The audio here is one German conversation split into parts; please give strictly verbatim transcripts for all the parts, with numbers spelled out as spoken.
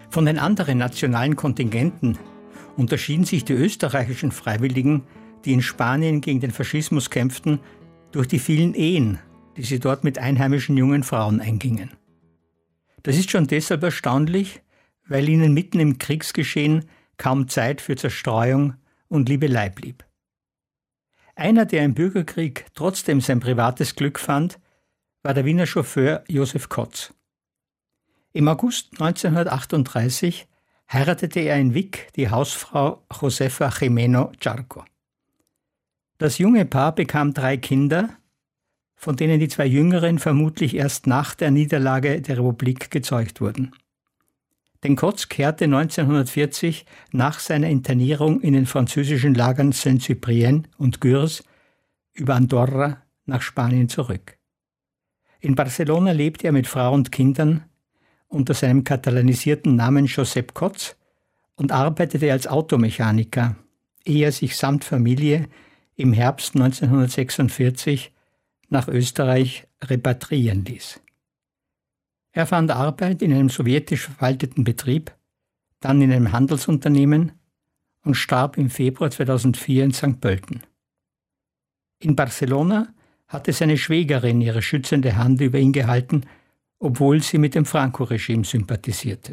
Von den anderen nationalen Kontingenten unterschieden sich die österreichischen Freiwilligen, die in Spanien gegen den Faschismus kämpften, durch die vielen Ehen, die sie dort mit einheimischen jungen Frauen eingingen. Das ist schon deshalb erstaunlich, weil ihnen mitten im Kriegsgeschehen kaum Zeit für Zerstreuung und Liebelei blieb. Einer, der im Bürgerkrieg trotzdem sein privates Glück fand, war der Wiener Chauffeur Josef Kotz. Im August neunzehnhundertachtunddreißig heiratete er in Vic die Hausfrau Josefa Jimeno Charco. Das junge Paar bekam drei Kinder, von denen die zwei jüngeren vermutlich erst nach der Niederlage der Republik gezeugt wurden. Denn Kotz kehrte neunzehnhundertvierzig nach seiner Internierung in den französischen Lagern Saint-Cyprien und Gurs über Andorra nach Spanien zurück. In Barcelona lebte er mit Frau und Kindern unter seinem katalanisierten Namen Josep Kotz und arbeitete als Automechaniker, ehe er sich samt Familie im Herbst neunzehnhundertsechsundvierzig nach Österreich repatriieren ließ. Er fand Arbeit in einem sowjetisch verwalteten Betrieb, dann in einem Handelsunternehmen und starb im Februar zweitausendvier in Sankt Pölten. In Barcelona hatte seine Schwägerin ihre schützende Hand über ihn gehalten, obwohl sie mit dem Franco-Regime sympathisierte.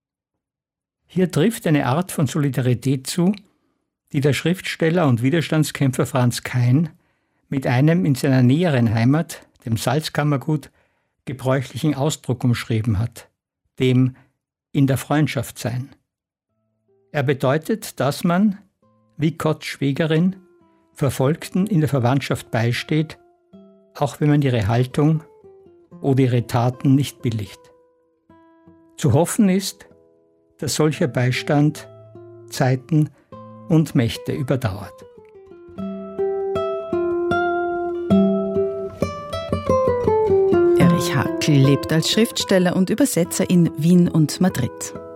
Hier trifft eine Art von Solidarität zu, die der Schriftsteller und Widerstandskämpfer Franz Kein mit einem in seiner näheren Heimat, dem Salzkammergut, gebräuchlichen Ausdruck umschrieben hat, dem in der Freundschaft sein. Er bedeutet, dass man, wie Kotz' Schwägerin, Verfolgten in der Verwandtschaft beisteht, auch wenn man ihre Haltung oder ihre Taten nicht billigt. Zu hoffen ist, dass solcher Beistand Zeiten und Mächte überdauert. Erich Hakl lebt als Schriftsteller und Übersetzer in Wien und Madrid.